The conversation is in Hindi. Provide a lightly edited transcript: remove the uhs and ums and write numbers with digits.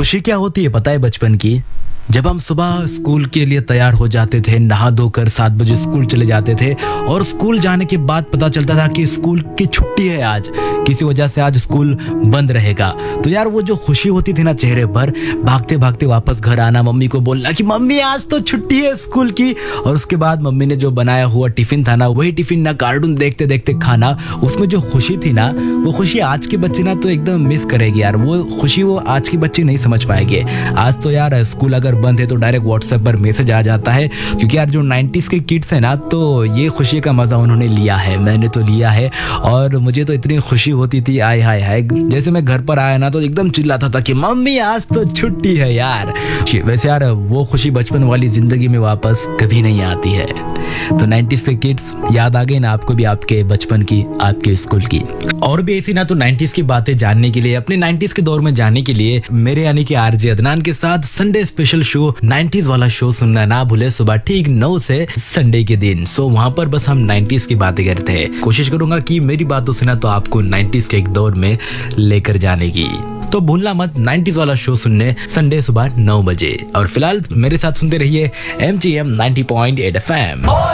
खुशी क्या होती है पता है बचपन की? जब हम सुबह स्कूल के लिए तैयार हो जाते थे, नहा धोकर 7 बजे स्कूल चले जाते थे और स्कूल जाने के बाद पता चलता था कि स्कूल की छुट्टी है, आज किसी वजह से आज स्कूल बंद रहेगा। तो यार वो जो खुशी होती थी ना चेहरे पर, भागते भागते वापस घर आना, मम्मी को बोलना कि मम्मी आज तो छुट्टी है स्कूल की, और उसके बाद मम्मी ने जो बनाया हुआ टिफिन था ना, वही टिफिन ना कार्टून देखते देखते खाना, उसमें जो खुशी थी ना, वो खुशी आज के बच्चे ना तो एकदम मिस करेगी यार। वो खुशी वो आज के बच्चे नहीं समझ पाएंगे। आज तो यार स्कूल अगर बंद है तो डायरेक्ट व्हाट्सएप पर मैसेज आ जाता है, क्योंकि यार जो 90s के किड्स है ना, तो ये खुशी का मजा उन्होंने लिया है, मैंने तो लिया है। और मुझे तो इतनी खुशी होती थी, आय हाय हाय, जैसे मैं घर पर आया ना तो एकदम चिल्लाता था कि मम्मी आज तो छुट्टी है यार। वैसे यार वो खुशी बचपन वाली जिंदगी में वापस कभी नहीं आती है। तो 90s के किड्स याद आ गई ना आपको भी आपके बचपन की, आपके स्कूल की। और भी ऐसी ना तो 90s की बातें जानने के लिए, अपने 90s के दौर में जाने के लिए मेरे यानी कि आरजे अदनान के साथ संडे स्पेशल शो 90s वाला शो सुनना ना भूले, सुबह ठीक 9 से संडे के दिन। सो वहां पर बस हम 90s की बातें करते हैं। कोशिश करूंगा कि मेरी बातों से ना तो आपको 90s के एक दौर में लेकर जाने की। तो भूलना मत 90s वाला शो सुनने संडे सुबह 9 बजे। और फिलहाल मेरे साथ सुनते रहिए MGM 90.8 FM।